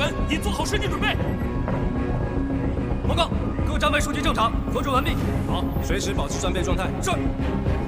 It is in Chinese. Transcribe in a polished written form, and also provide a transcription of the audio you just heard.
员已做好射击准备。报告，各站位数据正常，核准完毕。好，随时保持战备状态。是。